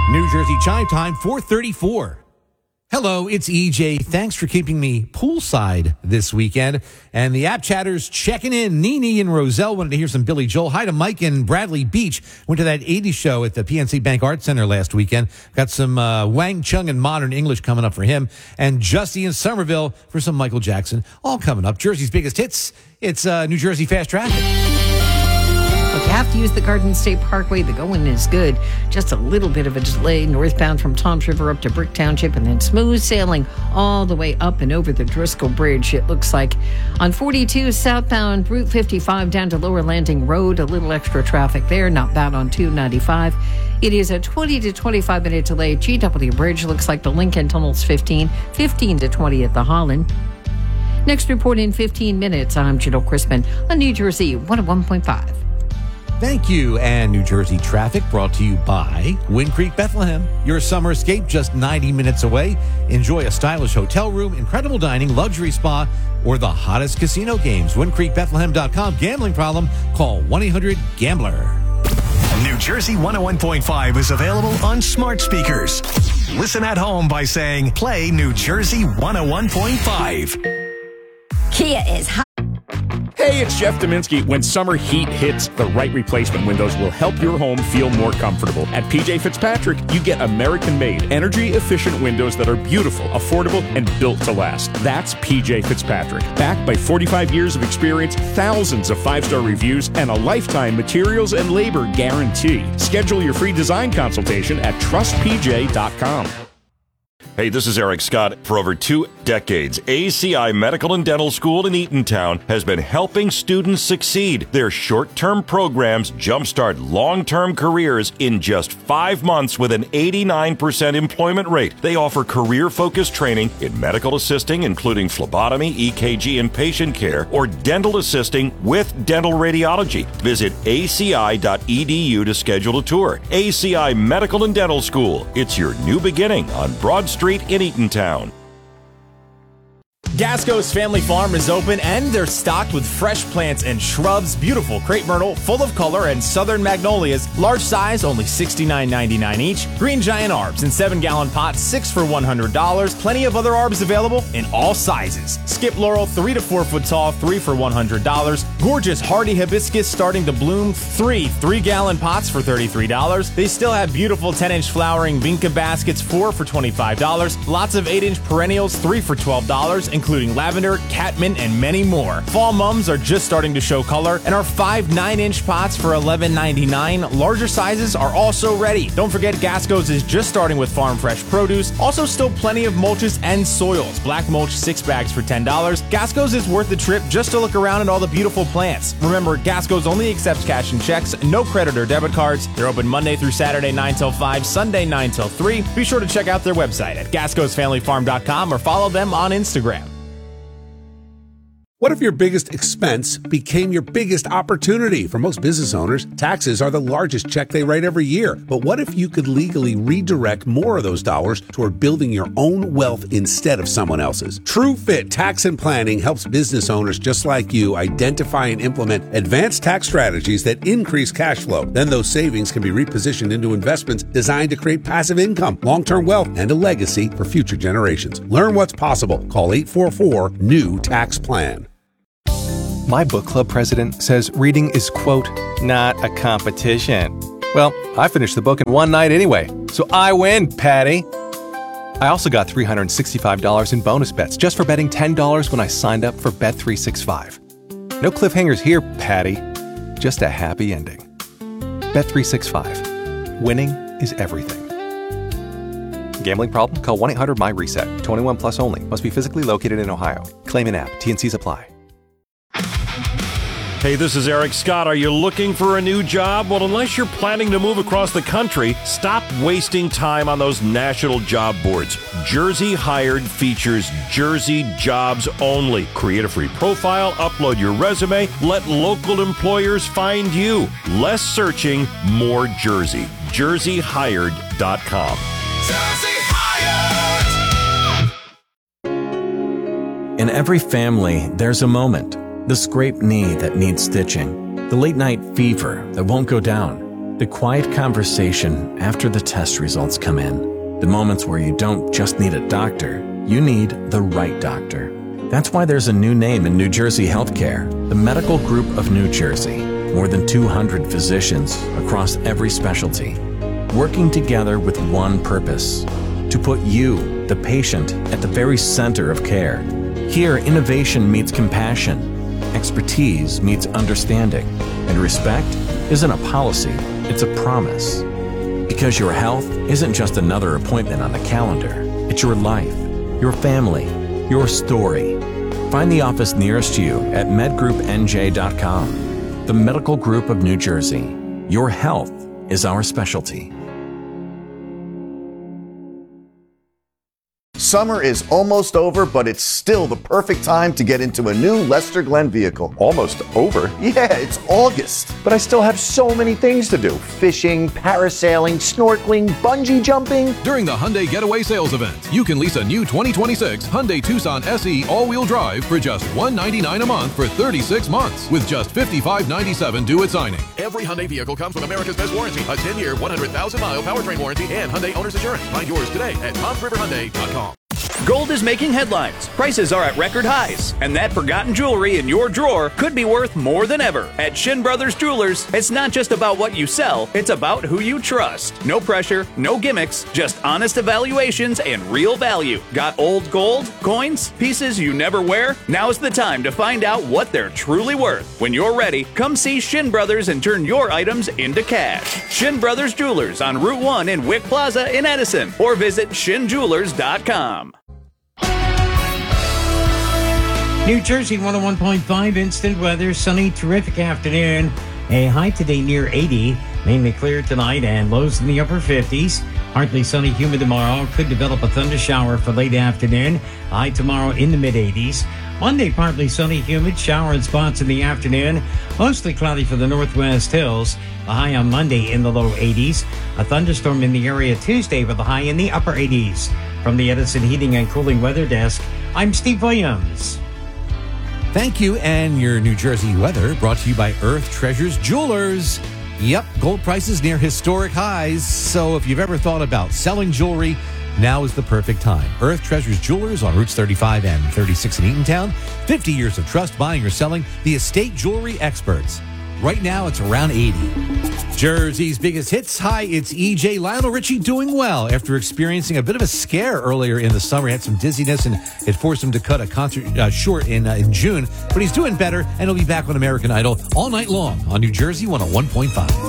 New Jersey Chime Time, 4:34. Hello, it's EJ. Thanks for keeping me poolside this weekend. And the app chatters checking in. Nene and Roselle wanted to hear some Billy Joel. Hi to Mike and Bradley Beach. Went to that 80s show at the PNC Bank Arts Center last weekend. Got some Wang Chung and Modern English coming up for him. And Justy in Somerville for some Michael Jackson. All coming up. Jersey's biggest hits. It's New Jersey Fast Traffic. If you have to use the Garden State Parkway, the going is good. Just a little bit of a delay northbound from Toms River up to Brick Township, and then smooth sailing all the way up and over the Driscoll Bridge, it looks like. On 42 southbound Route 55 down to Lower Landing Road, a little extra traffic there, not bad on 295. It is a 20 to 25 minute delay at GW Bridge. Looks like the Lincoln Tunnel's 15 to 20 at the Holland. Next report in 15 minutes. I'm Janelle Crispin on New Jersey 101.5. Thank you. And New Jersey traffic brought to you by Wind Creek Bethlehem. Your summer escape just 90 minutes away. Enjoy a stylish hotel room, incredible dining, luxury spa, or the hottest casino games. WindCreekBethlehem.com. Gambling problem? Call 1-800-GAMBLER. New Jersey 101.5 is available on smart speakers. Listen at home by saying, play New Jersey 101.5. Kia is hot. Hey, it's Jeff Dominski. When summer heat hits, the right replacement windows will help your home feel more comfortable. At PJ Fitzpatrick, you get American-made, energy-efficient windows that are beautiful, affordable, and built to last. That's PJ Fitzpatrick. Backed by 45 years of experience, thousands of 5-star reviews, and a lifetime materials and labor guarantee. Schedule your free design consultation at trustpj.com. Hey, this is Eric Scott. For over 2 decades, ACI Medical and Dental School in Eatontown has been helping students succeed. Their short-term programs jumpstart long-term careers in just 5 months with an 89% employment rate. They offer career-focused training in medical assisting, including phlebotomy, EKG, and patient care, or dental assisting with dental radiology. Visit aci.edu to schedule a tour. ACI Medical and Dental School. It's your new beginning on Broad Street in Eatontown. Gasco's Family Farm is open and they're stocked with fresh plants and shrubs, beautiful crepe myrtle, full of color, and southern magnolias, large size, only $69.99 each. Green giant arbs in 7-gallon pots, 6 for $100. Plenty of other arbs available in all sizes. Skip laurel, 3 to 4 foot tall, 3 for $100. Gorgeous hardy hibiscus starting to bloom, 3-gallon pots for $33. They still have beautiful 10-inch flowering vinca baskets, 4 for $25. Lots of 8-inch perennials, 3 for $12, including lavender, catmint, and many more. Fall mums are just starting to show color, and our 5 9-inch pots for $11.99. Larger sizes are also ready. Don't forget Gasco's is just starting with farm fresh produce. Also still plenty of mulches and soils. Black mulch 6 bags for $10. Gasco's is worth the trip just to look around at all the beautiful plants. Remember, Gasco's only accepts cash and checks, no credit or debit cards. They're open Monday through Saturday 9 till 5, Sunday 9 till 3. Be sure to check out their website at gascosfamilyfarm.com or follow them on Instagram. What if your biggest expense became your biggest opportunity? For most business owners, taxes are the largest check they write every year. But what if you could legally redirect more of those dollars toward building your own wealth instead of someone else's? TrueFit Tax and Planning helps business owners just like you identify and implement advanced tax strategies that increase cash flow. Then those savings can be repositioned into investments designed to create passive income, long-term wealth, and a legacy for future generations. Learn what's possible. Call 844-NEW-TAX-PLAN. My book club president says reading is, quote, not a competition. Well, I finished the book in one night anyway, so I win, Patty. I also got $365 in bonus bets just for betting $10 when I signed up for Bet365. No cliffhangers here, Patty. Just a happy ending. Bet365. Winning is everything. Gambling problem? Call 1-800-MY-RESET. 21 plus only. Must be physically located in Ohio. Claim in app. T&Cs apply. Hey, this is Eric Scott. Are you looking for a new job? Well, unless you're planning to move across the country, stop wasting time on those national job boards. Jersey Hired features Jersey jobs only. Create a free profile, upload your resume, let local employers find you. Less searching, more Jersey. JerseyHired.com. Jersey Hired! In every family, there's a moment. The scraped knee that needs stitching. The late-night fever that won't go down. The quiet conversation after the test results come in. The moments where you don't just need a doctor, you need the right doctor. That's why there's a new name in New Jersey healthcare, the Medical Group of New Jersey. More than 200 physicians across every specialty, working together with one purpose, to put you, the patient, at the very center of care. Here, innovation meets compassion, expertise meets understanding, and respect isn't a policy, it's a promise. Because your health isn't just another appointment on the calendar, it's your life, your family, your story. Find the office nearest you at medgroupnj.com. The Medical Group of New Jersey. Your health is our specialty. Summer is almost over, but it's still the perfect time to get into a new Lester Glenn vehicle. Almost over? Yeah, it's August. But I still have so many things to do. Fishing, parasailing, snorkeling, bungee jumping. During the Hyundai Getaway Sales Event, you can lease a new 2026 Hyundai Tucson SE all-wheel drive for just $199 a month for 36 months, with just $55.97 due at signing. Every Hyundai vehicle comes with America's Best Warranty, a 10-year, 100,000-mile powertrain warranty, and Hyundai Owner's Assurance. Find yours today at TomsRiverHyundai.com. Gold is making headlines. Prices are at record highs, and that forgotten jewelry in your drawer could be worth more than ever. At Shin Brothers Jewelers, it's not just about what you sell, it's about who you trust. No pressure, no gimmicks, just honest evaluations and real value. Got old gold, coins, pieces you never wear? Now's the time to find out what they're truly worth. When you're ready, come see Shin Brothers and turn your items into cash. Shin Brothers Jewelers on Route 1 in Wick Plaza in Edison, or visit shinjewelers.com. New Jersey 101.5 instant weather, sunny, terrific afternoon. A high today near 80, mainly clear tonight, and lows in the upper 50s. Partly sunny, humid tomorrow. Could develop a thunder shower for late afternoon. High tomorrow in the mid 80s. Monday, partly sunny, humid, shower in spots in the afternoon. Mostly cloudy for the northwest hills. A high on Monday in the low 80s. A thunderstorm in the area Tuesday with a high in the upper 80s. From the Edison Heating and Cooling Weather Desk, I'm Steve Williams. Thank you, and your New Jersey weather brought to you by Earth Treasures Jewelers. Yep, gold prices near historic highs, so if you've ever thought about selling jewelry, now is the perfect time. Earth Treasures Jewelers on Routes 35 and 36 in Eatontown. 50 years of trust buying or selling, the estate jewelry experts. Right now, it's around 80. Jersey's biggest hits. Hi, it's EJ. Lionel Richie doing well after experiencing a bit of a scare earlier in the summer. He had some dizziness, and it forced him to cut a concert short in June. But he's doing better, and he'll be back on American Idol all night long on New Jersey 101.5.